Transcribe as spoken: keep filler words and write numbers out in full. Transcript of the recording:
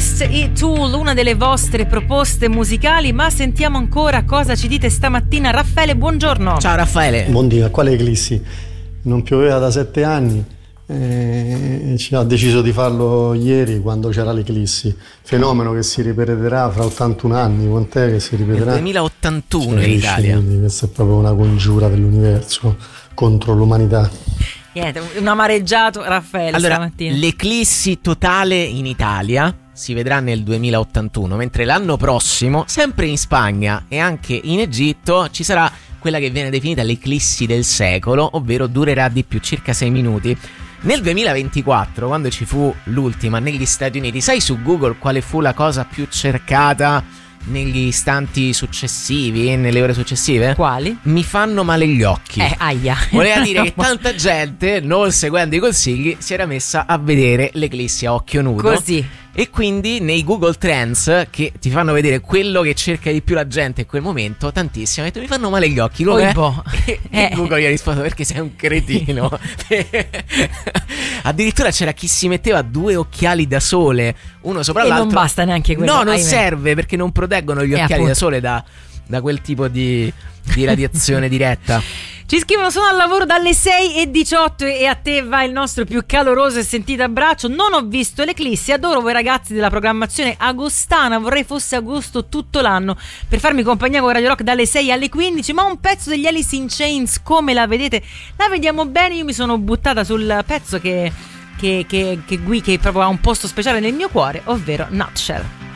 Twist e Tool, una delle vostre proposte musicali, ma sentiamo ancora cosa ci dite stamattina. Raffaele, buongiorno. Ciao Raffaele. Buondì, quale eclissi? Non pioveva da sette anni e ci ha deciso di farlo ieri quando c'era l'eclissi, fenomeno che si ripeterà fra ottantuno anni. Quant'è che si ripeterà? Nel duemilaottantuno in Italia. Questa è proprio una congiura dell'universo contro l'umanità. Niente, un amareggiato Raffaele allora, stamattina. L'eclissi totale in Italia si vedrà nel duemilaottantuno, mentre l'anno prossimo, sempre in Spagna e anche in Egitto, ci sarà quella che viene definita l'eclissi del secolo, ovvero durerà di più, circa sei minuti. Nel duemilaventiquattro, quando ci fu l'ultima negli Stati Uniti, sai su Google quale fu la cosa più cercata negli istanti successivi, nelle ore successive? Quali? Mi fanno male gli occhi. Eh, aia. Voleva dire che tanta gente, non seguendo i consigli, si era messa a vedere l'eclissi a occhio nudo. Così. E quindi nei Google Trends, che ti fanno vedere quello che cerca di più la gente in quel momento, tantissimo, ha detto mi fanno male gli occhi. Oh, e, eh. e Google gli ha risposto perché sei un cretino. Addirittura c'era chi si metteva due occhiali da sole uno sopra e l'altro. Non basta neanche quello. No, non ahimè. serve, perché non proteggono gli Eh, occhiali appunto. da sole da, da quel tipo di, di radiazione diretta. Ci scrivono: sono al lavoro dalle sei e diciotto e a te va il nostro più caloroso e sentito abbraccio. Non ho visto l'eclissi, adoro voi ragazzi della programmazione agostana, vorrei fosse agosto tutto l'anno per farmi compagnia con Radio Rock dalle sei alle quindici. Ma un pezzo degli Alice in Chains, come la vedete? La vediamo bene. Io mi sono buttata sul pezzo che, che, che, che, che proprio ha un posto speciale nel mio cuore, ovvero Nutshell.